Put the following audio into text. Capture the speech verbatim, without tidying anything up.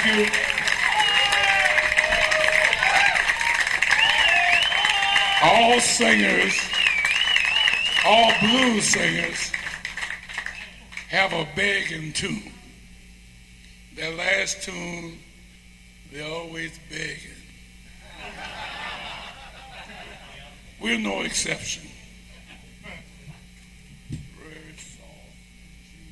you. All singers, all blues singers have a begging tune. That last tune, they're always begging. We're no exception.